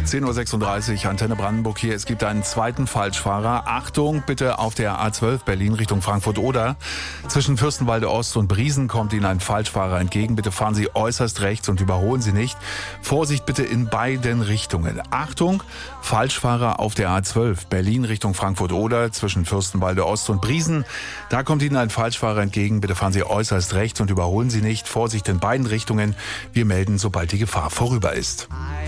10:36 Uhr, Antenne Brandenburg hier. Es gibt einen zweiten Falschfahrer. Achtung, bitte auf der A12 Berlin Richtung Frankfurt-Oder. Zwischen Fürstenwalde Ost und Briesen kommt Ihnen ein Falschfahrer entgegen. Bitte fahren Sie äußerst rechts und überholen Sie nicht. Vorsicht bitte in beiden Richtungen. Achtung, Falschfahrer auf der A12 Berlin Richtung Frankfurt-Oder. Zwischen Fürstenwalde Ost und Briesen. Da kommt Ihnen ein Falschfahrer entgegen. Bitte fahren Sie äußerst rechts und überholen Sie nicht. Vorsicht in beiden Richtungen. Wir melden, sobald die Gefahr vorüber ist.